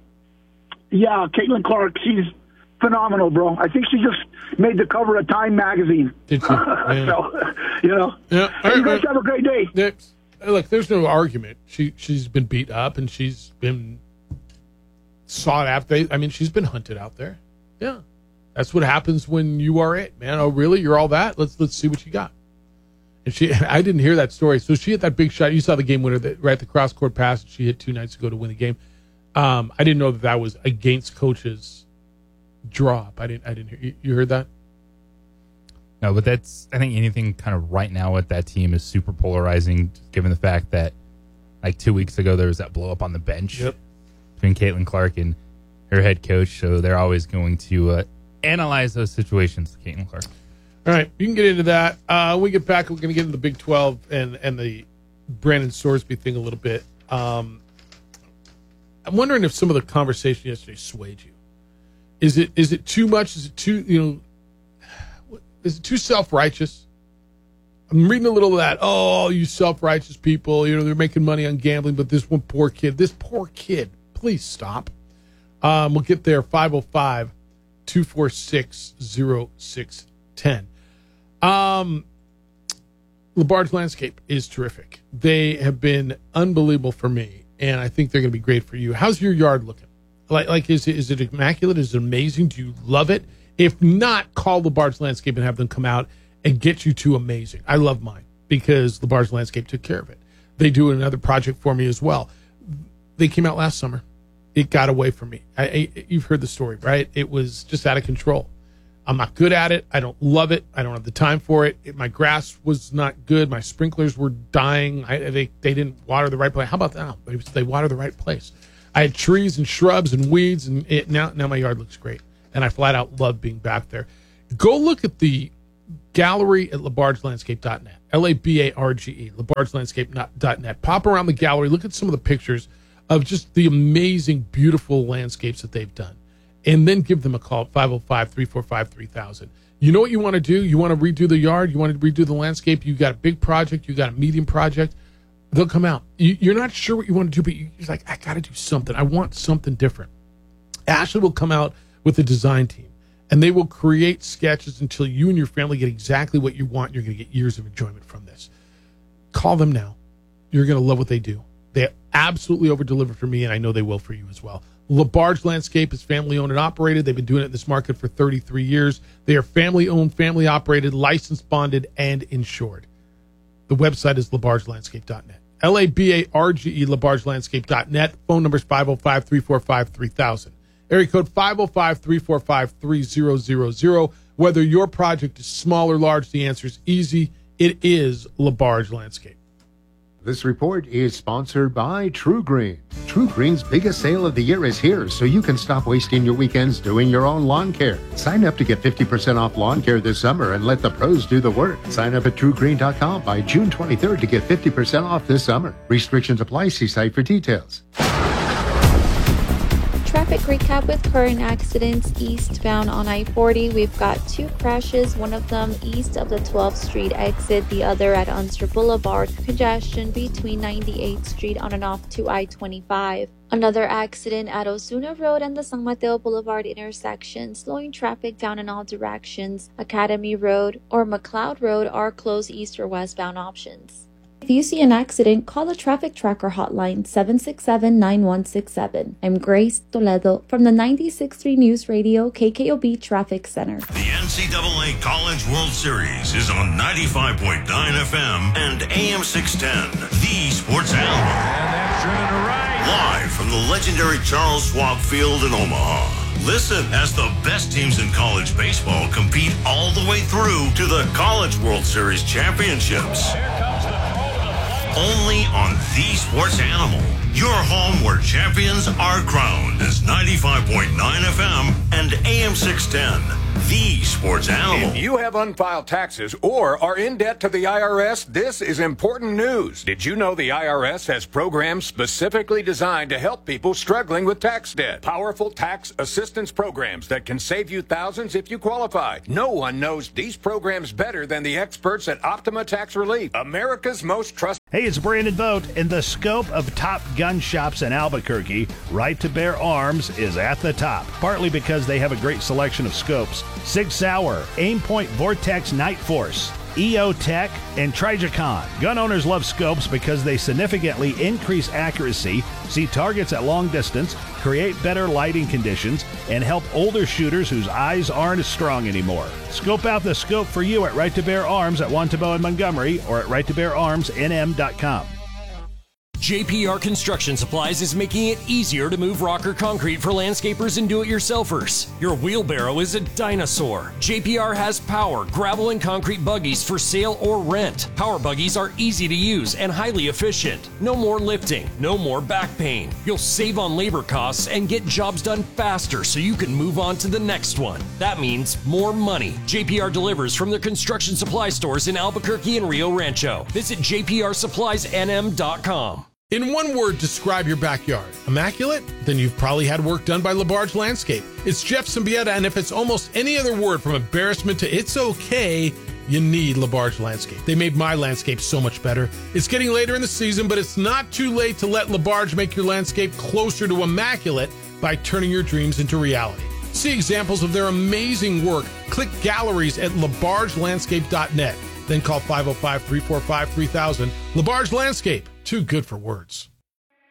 Speaker 3: Caitlin Clark, she's phenomenal, bro. I think she just made the cover of Time magazine.
Speaker 1: Did she? Yeah.
Speaker 3: So,
Speaker 1: Yeah.
Speaker 3: Hey, you guys have a great day.
Speaker 1: Look, there's no argument. She's been beat up and she's been sought after. She's been hunted out there. Yeah. That's what happens when you are it, man. Oh, really? You're all that? Let's see what you got. And I didn't hear that story. So she hit that big shot. You saw the game winner, right? The cross court pass that she hit 2 nights ago to win the game. I didn't know that was against coaches' drop. I didn't hear. You heard that?
Speaker 25: No, but I think anything kind of right now with that team is super polarizing, given the fact that like 2 weeks ago there was that blow up on the bench between Caitlin Clark and her head coach. So they're always going to analyze those situations, Caitlin Clark.
Speaker 1: All right, you can get into that. When we get back, we're going to get into the Big 12 and the Brandon Sorsby thing a little bit. I'm wondering if some of the conversation yesterday swayed you. Is it too much? Is it too is it too self-righteous? I'm reading a little of that. Oh, you self-righteous people, they're making money on gambling, but this poor kid, please stop. We'll get there. 505-246-0610. Labarge Landscape is terrific. They have been unbelievable for me, and I think they're going to be great for you. How's your yard looking? Like is it immaculate? Is it amazing? Do you love it? If not, call Labarge Landscape and have them come out and get you to amazing. I love mine because LaBarge Landscape took care of it. They do another project for me as well. They came out last summer. It got away from me. You've heard the story, right? It was just out of control. I'm not good at it. I don't love it. I don't have the time for it. My grass was not good. My sprinklers were dying. They didn't water the right place. How about that? They water the right place. I had trees and shrubs and weeds, and now my yard looks great. And I flat out love being back there. Go look at the gallery at labargelandscape.net. Labarge, labargelandscape.net. Pop around the gallery. Look at some of the pictures of just the amazing, beautiful landscapes that they've done. And then give them a call at 505-345-3000. You know what you want to do? You want to redo the yard? You want to redo the landscape? You got a big project? You got a medium project? They'll come out. You're not sure what you want to do, but you're like, I got to do something. I want something different. Ashley will come out with the design team, and they will create sketches until you and your family get exactly what you want. You're going to get years of enjoyment from this. Call them now. You're going to love what they do. They absolutely over-deliver for me, and I know they will for you as well. LaBarge Landscape is family-owned and operated. They've been doing it in this market for 33 years. They are family-owned, family-operated, licensed, bonded, and insured. The website is labargelandscape.net. Labarge, labargelandscape.net. Phone number is 505-345-3000. Area code 505-345-3000. Whether your project is small or large, the answer is easy. It is LaBarge Landscape.
Speaker 2: This report is sponsored by True Green. True Green's biggest sale of the year is here, so you can stop wasting your weekends doing your own lawn care. Sign up to get 50% off lawn care this summer and let the pros do the work. Sign up at truegreen.com by June 23rd to get 50% off this summer. Restrictions apply. See site for details.
Speaker 9: Traffic recap with current accidents eastbound on I-40. We've got two crashes, one of them east of the 12th Street exit, the other at Unser Boulevard. Congestion between 98th Street on and off to I-25. Another accident at Osuna Road and the San Mateo Boulevard intersection, slowing traffic down in all directions. Academy Road or McLeod Road are closed east or westbound options. If you see an accident, call the Traffic Tracker hotline 767-9167. I'm Grace Toledo from the 96.3 News Radio KKOB Traffic Center.
Speaker 10: The NCAA College World Series is on 95.9 FM and AM 610, the Sports Animal. And that's driven to right. Live from the legendary Charles Schwab Field in Omaha. Listen as the best teams in college baseball compete all the way through to the College World Series championships. Only on The Sports Animal. Your home where champions are crowned is 95.9 FM and AM 610. The Sports Animal.
Speaker 11: If you have unfiled taxes or are in debt to the IRS, this is important news. Did you know the IRS has programs specifically designed to help people struggling with tax debt? Powerful tax assistance programs that can save you thousands if you qualify. No one knows these programs better than the experts at Optima Tax Relief, America's most trusted.
Speaker 12: Hey, it's Brandon Vogt. In the scope of top gun shops in Albuquerque, Right to Bear Arms is at the top, partly because they have a great selection of scopes. Sig Sauer, Aimpoint Vortex Night Force, EO Tech, and Trijicon. Gun owners love scopes because they significantly increase accuracy, see targets at long distance, create better lighting conditions, and help older shooters whose eyes aren't as strong anymore. Scope out the scope for you at Right to Bear Arms at Wantabo and Montgomery or at righttobeararmsnm.com.
Speaker 19: JPR Construction Supplies is making it easier to move rock or concrete for landscapers and do-it-yourselfers. Your wheelbarrow is a dinosaur. JPR has power, gravel, and concrete buggies for sale or rent. Power buggies are easy to use and highly efficient. No more lifting, no more back pain. You'll save on labor costs and get jobs done faster so you can move on to the next one. That means more money. JPR delivers from their construction supply stores in Albuquerque and Rio Rancho. Visit jprsuppliesnm.com.
Speaker 1: In one word, describe your backyard. Immaculate? Then you've probably had work done by LaBarge Landscape. It's Jeff Symbieta, and if it's almost any other word from embarrassment to it's okay, you need LaBarge Landscape. They made my landscape so much better. It's getting later in the season, but it's not too late to let LaBarge make your landscape closer to immaculate by turning your dreams into reality. See examples of their amazing work. Click galleries at labargelandscape.net. Then call 505-345-3000. LaBarge Landscape. Too good for words.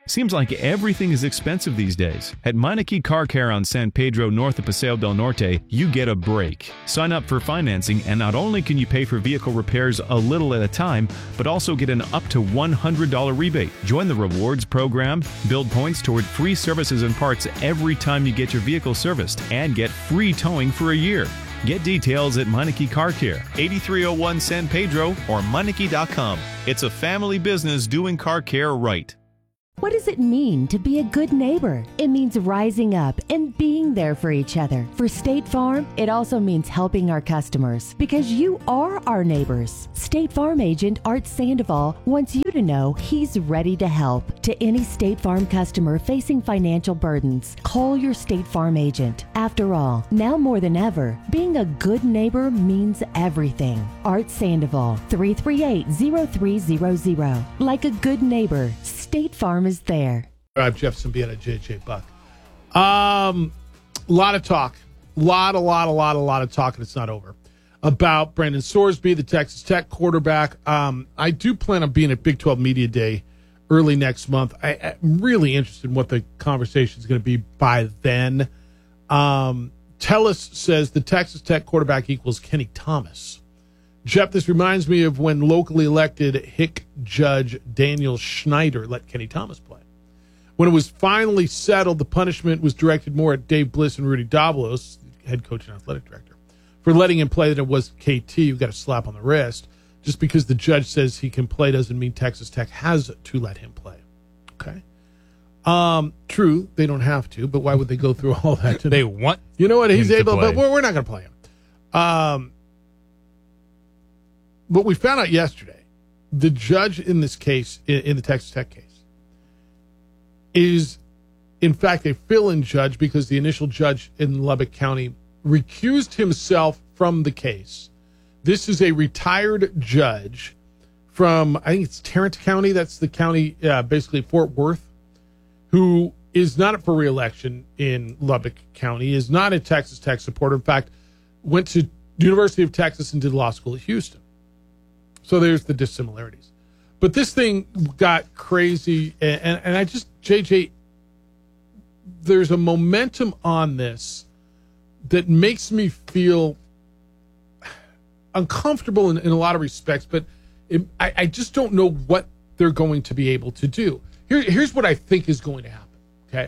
Speaker 4: Seems like everything is expensive these days. At Meineke Car Care on San Pedro north of Paseo del Norte, you get a break. Sign up for financing and not only can you pay for vehicle repairs a little at a time, but also get an up to $100 rebate. Join the rewards program, build points toward free services and parts every time you get your vehicle serviced, and get free towing for a year. Get details at Meineke Car Care, 8301 San Pedro or Meineke.com. It's a family business doing car care right.
Speaker 13: What does it mean to be a good neighbor? It means rising up and being there for each other. For State Farm, it also means helping our customers because you are our neighbors. State Farm agent Art Sandoval wants you to know he's ready to help. To any State Farm customer facing financial burdens, call your State Farm agent. After all, now more than ever, being a good neighbor means everything. Art Sandoval, 338-0300. Like a good neighbor, State Farm is there.
Speaker 1: I'm Jeff Symbieta, JJ Buck. Lot of talk. Lot of talk, and it's not over. About Brandon Sorsby, the Texas Tech quarterback. I do plan on being at Big 12 Media Day early next month. I'm really interested in what the conversation is going to be by then. Telus says the Texas Tech quarterback equals Kenny Thomas. Jeff, this reminds me of when locally elected Hick Judge Daniel Schneider let Kenny Thomas play. When it was finally settled, the punishment was directed more at Dave Bliss and Rudy Dablos, head coach and athletic director, for letting him play than it was KT, who got a slap on the wrist. Just because the judge says he can play doesn't mean Texas Tech has to let him play. Okay. True, they don't have to, but why would they go through all that?
Speaker 25: They want
Speaker 1: You know what? He's
Speaker 25: him to
Speaker 1: able,
Speaker 25: play.
Speaker 1: but we're not going to play him. What we found out yesterday, the judge in this case, in the Texas Tech case, is in fact a fill-in judge because the initial judge in Lubbock County recused himself from the case. This is a retired judge from, I think it's Tarrant County, that's the county, basically Fort Worth, who is not up for re-election in Lubbock County, is not a Texas Tech supporter. In fact, went to University of Texas and did law school at Houston. So there's the dissimilarities. But this thing got crazy, and I just, JJ, there's a momentum on this that makes me feel uncomfortable in a lot of respects, but I just don't know what they're going to be able to do. Here's what I think is going to happen, okay?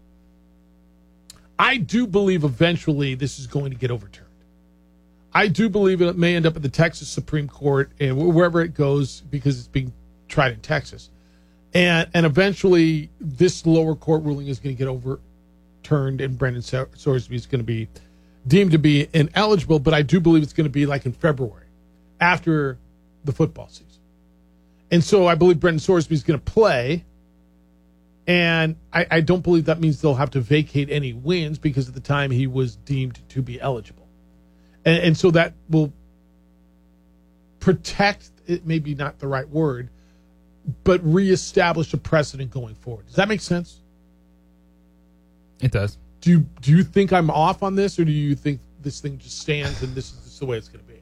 Speaker 1: I do believe eventually this is going to get overturned. I do believe it may end up at the Texas Supreme Court and wherever it goes because it's being tried in Texas. And eventually this lower court ruling is going to get overturned and Brandon Sorsby is going to be deemed to be ineligible, but I do believe it's going to be like in February after the football season. And so I believe Brandon Sorsby is going to play, and I don't believe that means they'll have to vacate any wins because at the time he was deemed to be eligible. And so that will protect, it may be not the right word, but reestablish a precedent going forward. Does that make sense?
Speaker 25: It does.
Speaker 1: Do you think I'm off on this, or do you think this thing just stands and this is just the way it's going to be?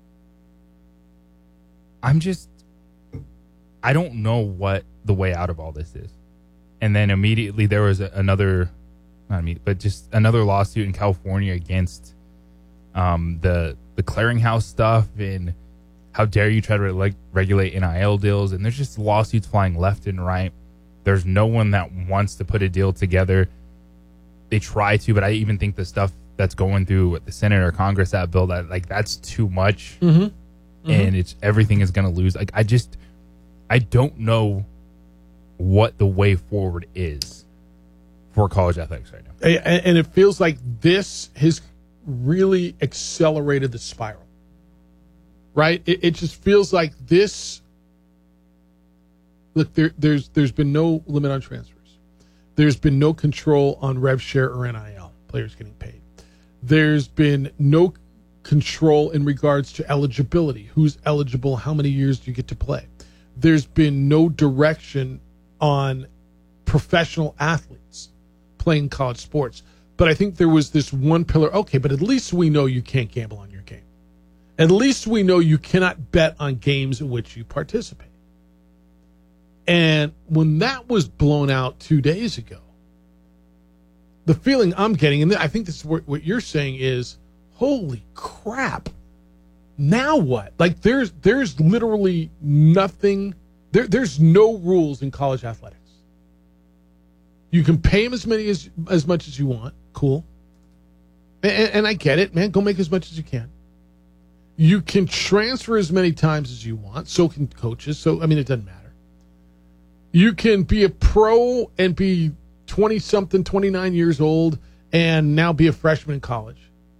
Speaker 25: I don't know what the way out of all this is. And then immediately there was another lawsuit in California against the clearinghouse stuff and how dare you try to regulate NIL deals, and there's just lawsuits flying left and right. There's no one that wants to put a deal together. They try to, but I even think the stuff that's going through the Senate or Congress, that bill, that's too much. And everything is going to lose. I don't know what the way forward is for college athletics right now.
Speaker 1: And it feels like this has really accelerated the spiral, right? It just feels like this. Look, there's been no limit on transfers. There's been no control on rev share or NIL, players getting paid. There's been no control in regards to eligibility. Who's eligible? How many years do you get to play? There's been no direction on professional athletes playing college sports. But I think there was this one pillar. Okay, but at least we know you can't gamble on your game. At least we know you cannot bet on games in which you participate. And when that was blown out 2 days ago, the feeling I'm getting, and I think this is what you're saying, is, holy crap, now what? Like, there's literally nothing, there's no rules in college athletics. You can pay them as much as you want. Cool. And I get it, man. Go make as much as you can. You can transfer as many times as you want. So can coaches. So, I mean, it doesn't matter. You can be a pro and be 20-something, 29 years old, and now be a freshman in college.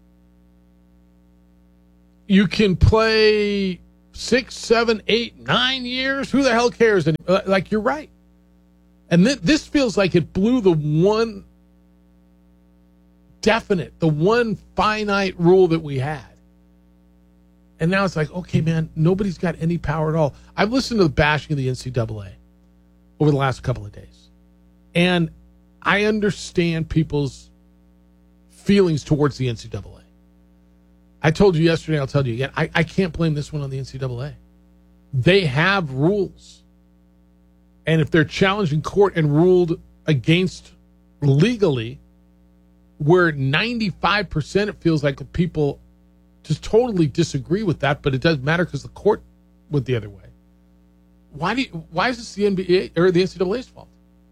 Speaker 1: You can play 6, 7, 8, 9 years. Who the hell cares? And, like, you're right. And this feels like it blew the one definite, the one finite rule that we had. And now it's like, okay, man, nobody's got any power at all. I've listened to the bashing of the NCAA over the last couple of days. And I understand people's feelings towards the NCAA. I told you yesterday, I'll tell you again, I can't blame this one on the NCAA. They have rules. And if they're challenged in court and ruled against legally, where 95% it feels like people just totally disagree with that, but it doesn't matter because the court went the other way. Why is this the NBA or the NCAA's fault?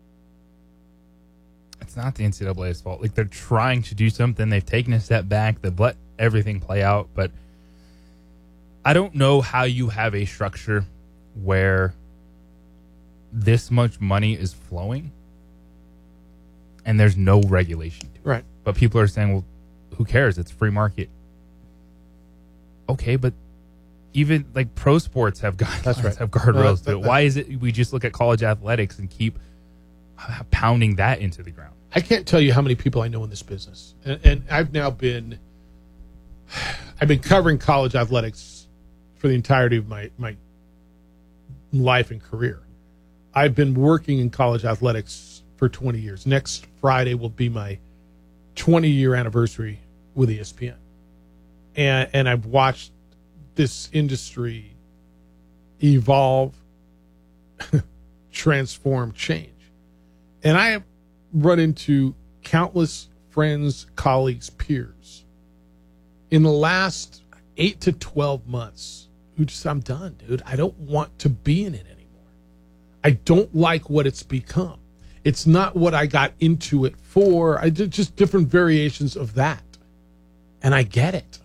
Speaker 25: It's not the NCAA's fault. Like, they're trying to do something. They've taken a step back. They've let everything play out. But I don't know how you have a structure where this much money is flowing and there's no regulation to it.
Speaker 1: Right.
Speaker 25: But people are saying, well, who cares? It's free market. Okay, but even like pro sports have guidelines, have guardrails to it. Why is it we just look at college athletics and keep pounding that into the ground?
Speaker 1: I can't tell you how many people I know in this business. And I've been covering college athletics for the entirety of my life and career. I've been working in college athletics for 20 years. Next Friday will be my 20-year anniversary with ESPN. And I've watched this industry evolve, transform, change. And I have run into countless friends, colleagues, peers in the last 8 to 12 months who just, I'm done, dude. I don't want to be in it anymore. I don't like what it's become. It's not what I got into it for. I did just different variations of that. And I get it.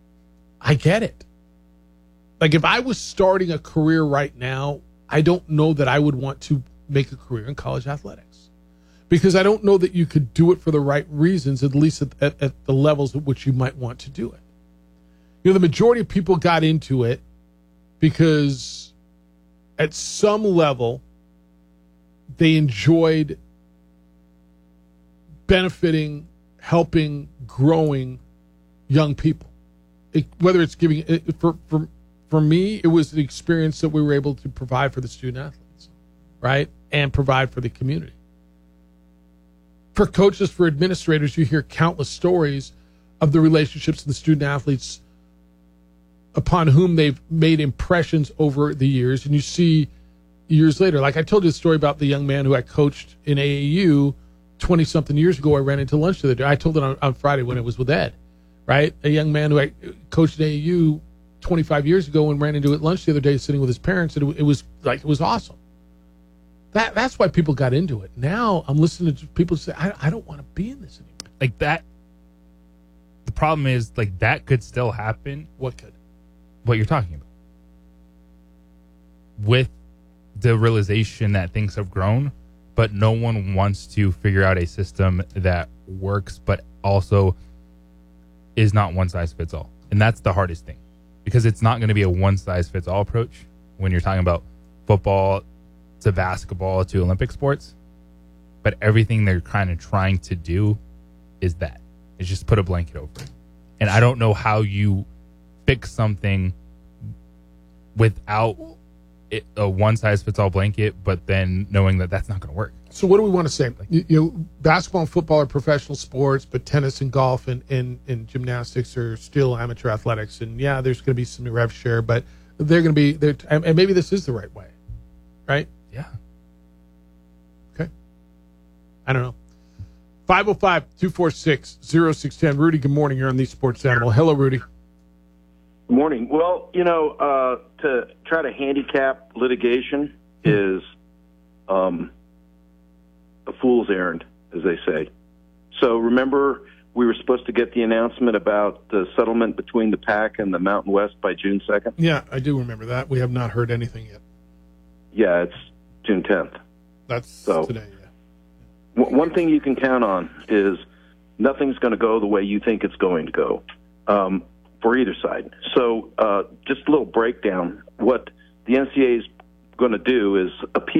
Speaker 1: Like, if I was starting a career right now, I don't know that I would want to make a career in college athletics, because I don't know that you could do it for the right reasons, at least at the levels at which you might want to do it. You know, the majority of people got into it because at some level they enjoyed benefiting, helping, growing young people. Whether it's giving for me, it was the experience that we were able to provide for the student athletes, right? And provide for the community. For coaches, for administrators, you hear countless stories of the relationships of the student athletes upon whom they've made impressions over the years. And you see years later, like I told you the story about the young man who I coached in AAU 20-something years ago. I ran into lunch the other day. I told it on Friday when it was with Ed, right? A young man who I coached at AAU 25 years ago and ran into at lunch the other day sitting with his parents, and it was awesome. That's why people got into it. Now I'm listening to people say, I don't want to be in this anymore.
Speaker 25: Like that, the problem is, like, that could still happen.
Speaker 1: What could?
Speaker 25: What you're talking about. With the realization that things have grown, but no one wants to figure out a system that works, but also is not one size fits all. And that's the hardest thing, because it's not going to be a one size fits all approach when you're talking about football to basketball to Olympic sports. But everything they're kind of trying to do is that. It's just put a blanket over it. And I don't know how you fix something without a one size fits all blanket, but then knowing that that's not going to work.
Speaker 1: So what do we want to say? You know, basketball and football are professional sports, but tennis and golf and gymnastics are still amateur athletics. And yeah, there's going to be some rev share, but they're going to be there. And maybe this is the right way, right?
Speaker 25: Yeah.
Speaker 1: I don't know. 505-246-0610. Rudy, good morning. You're on the Sports Animal. Hello, Rudy.
Speaker 14: Good morning. Well, to try to handicap litigation is a fool's errand, as they say. So remember, we were supposed to get the announcement about the settlement between the PAC and the Mountain West by June 2nd?
Speaker 1: Yeah, I do remember that. We have not heard anything yet.
Speaker 14: Yeah, it's June 10th.
Speaker 1: That's today, yeah.
Speaker 14: One thing you can count on is nothing's going to go the way you think it's going to go for either side. So just a little breakdown. What the NCAA is going to do is appeal